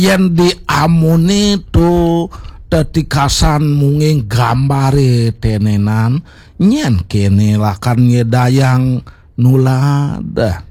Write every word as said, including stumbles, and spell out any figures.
yen diamuni tu tetikasan munging gambare tenenan nyen kene lakan nyedayang nulada